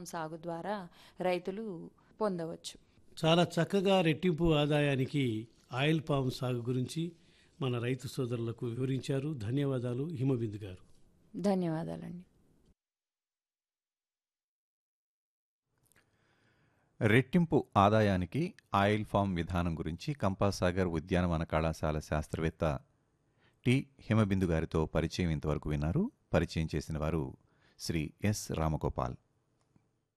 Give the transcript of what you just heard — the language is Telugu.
ఫామ్ సాగు ద్వారా రైతులు పొందవచ్చు. చాలా చక్కగా రెట్టింపు ఆదాయానికి ఆయిల్ పామ్ సాగు గురించి మన రైతు సోదరులకు వివరించారు. ధన్యవాదాలు హిమబిందు గారు. ధన్యవాదాలండి. రెట్టింపు ఆదాయానికి ఆయిల్ ఫామ్ విధానం గురించి కంపాసాగర్ ఉద్యానవన కళాశాల శాస్త్రవేత్త టి హిమబిందు గారితో పరిచయం ఇంతవరకు విన్నారు. పరిచయం చేసిన వారు శ్రీ ఎస్ రామగోపాల్.